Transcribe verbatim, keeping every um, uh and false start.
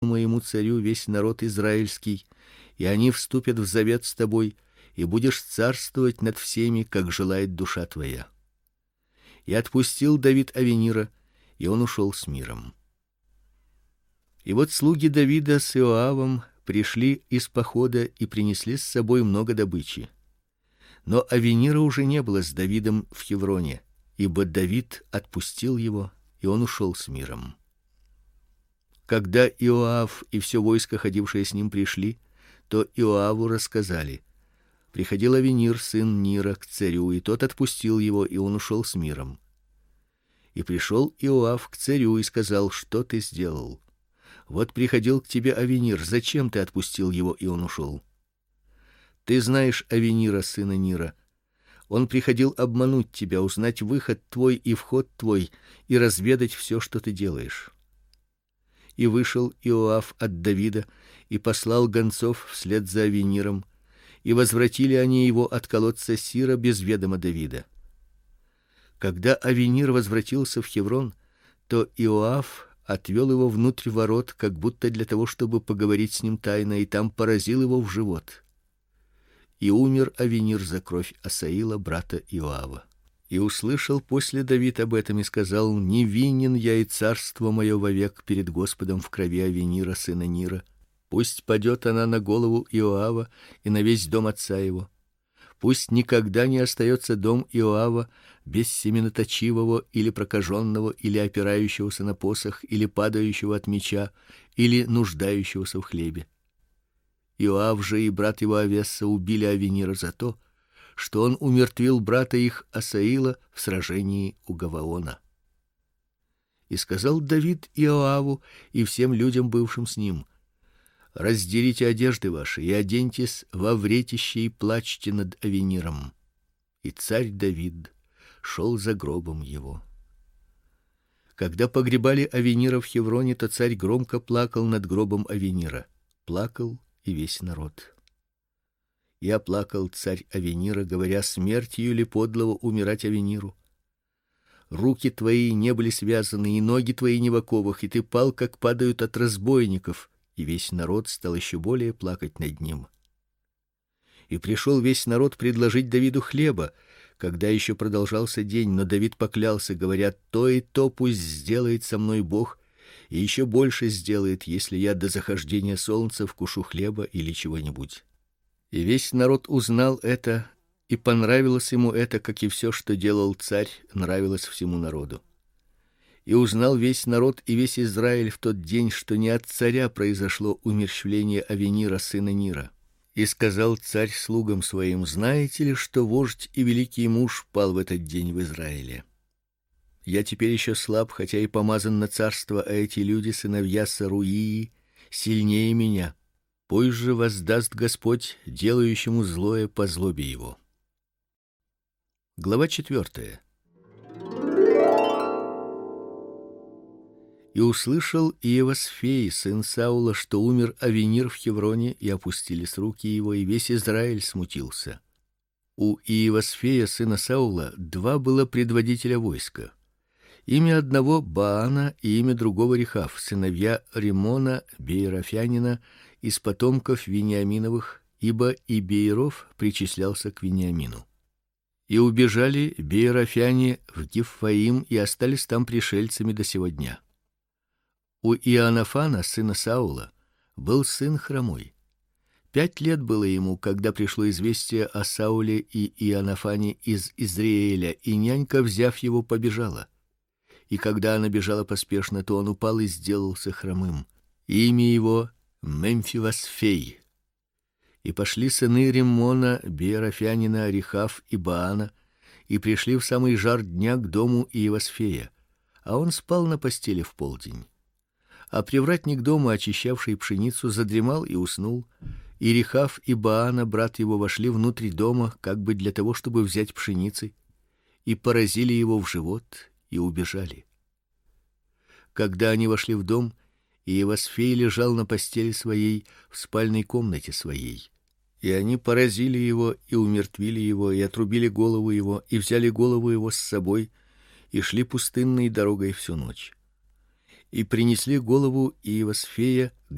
моему царю весь народ израильский, и они вступят в завет с тобой, и будешь царствовать над всеми, как желает душа твоя. И отпустил Давид Авенира, и он ушел с миром. И вот слуги Давида с Иоавом пришли из похода и принесли с собой много добычи. Но Авенира уже не было с Давидом в Хевроне, ибо Давид отпустил его, и он ушел с миром. Когда Иоав и все войско, ходившее с ним, пришли, то Иоаву рассказали: приходил Авенир, сын Нира, к царю, и тот отпустил его, и он ушел с миром. И пришел Иоав к царю и сказал: что ты сделал? Вот приходил к тебе Авенир, зачем ты отпустил его, и он ушел? Ты знаешь Авенира, сына Нира. Он приходил обмануть тебя, узнать выход твой и вход твой, и разведать все, что ты делаешь. И вышел Иоав от Давида и послал гонцов вслед за Авениром, и возвратили они его от колодца Сира без ведома Давида. Когда Авенир возвратился в Хеврон, то Иоав отвел его внутрь ворот, как будто для того, чтобы поговорить с ним тайно, и там поразил его в живот. И умер Авенир за кровь Асаила, брата Иоава. И услышал после Давид об этом и сказал: невинен я, и царство мое вовек перед Господом в крови Авенира, сына Нира. Пусть падет она на голову Иоава и на весь дом отца его. Пусть никогда не остается дом Иоава без семеноточивого или прокаженного, или опирающегося на посох, или падающего от меча, или нуждающегося в хлебе. Иоав же и брат его Авесса убили Авенира за то, что он умертвил брата их Асаила в сражении у Гаваона. И сказал Давид Иоаву и всем людям, бывшим с ним: разделите одежды ваши и оденьтесь во вретище и плачьте над Авениром. И царь Давид шел за гробом его. Когда погребали Авенира в Хевроне, то царь громко плакал над гробом Авенира. Плакал и весь народ. И оплакал царь Авенира, говоря: смертью ли подлого умирать Авениру? Руки твои не были связаны, и ноги твои не в оковах, и ты пал, как падают от разбойников. И весь народ стал еще более плакать над ним. И пришел весь народ предложить Давиду хлеба, когда еще продолжался день, но Давид поклялся, говоря: то и то пусть сделает со мной Бог, и еще больше сделает, если я до захождения солнца вкушу хлеба или чего-нибудь. И весь народ узнал это, и понравилось ему это, как и все, что делал царь, нравилось всему народу. И узнал весь народ и весь Израиль в тот день, что не от царя произошло умерщвление Авенира, сына Нира. И сказал царь слугам своим: знаете ли, что вождь и великий муж пал в этот день в Израиле? Я теперь еще слаб, хотя и помазан на царство, а эти люди, сыновья Саруии, сильнее меня. Пусть же воздаст Господь делающему злое по злобе его. Глава четвертая. И услышал Иевасфей, сын Саула, что умер Авенир в Хевроне, и опустились руки его, и весь Израиль смутился. У Иевасфея, сына Саула, два было предводителя войска. Имя одного Баана и имя другого Рехав, сыновья Римона беерофянина из потомков Вениаминовых, ибо и Бееров причислялся к Вениамину. И убежали беерофяне в Гиффаим и остались там пришельцами до сего дня. У Иоаннафана, сына Саула, был сын хромой. Пять лет было ему, когда пришло известие о Сауле и Иоаннафане из Израиля, и нянька, взяв его, побежала. И когда она бежала поспешно, то он упал и сделался хромым. Имя его Мемфивосфей. И пошли сыны Риммона, беерофянина, Рехав и Баана, и пришли в самый жар дня к дому Иевасфея, а он спал на постели в полдень. А привратник дома, очищавший пшеницу, задремал и уснул, и Рехав и Баана, брат его, вошли внутрь дома, как бы для того, чтобы взять пшеницы, и поразили его в живот и убежали. Когда они вошли в дом, Иевасфей лежал на постели своей в спальной комнате своей. И они поразили его и умертвили его, и отрубили голову его, и взяли голову его с собой, и шли пустынной дорогой всю ночь. И принесли голову Иевасфея к